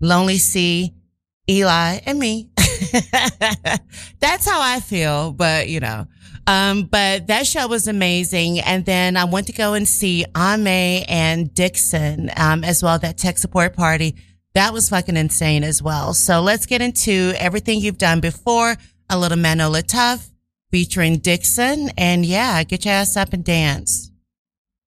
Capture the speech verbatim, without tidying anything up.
Lonely C, Eli, and me. That's how I feel, but you know. Um, but that show was amazing. And then I went to go and see Ame and Dixon, um, as well, that tech support party. That was fucking insane as well. So let's get into everything you've done before. A little Manola Tough featuring Dixon. And yeah, get your ass up and dance.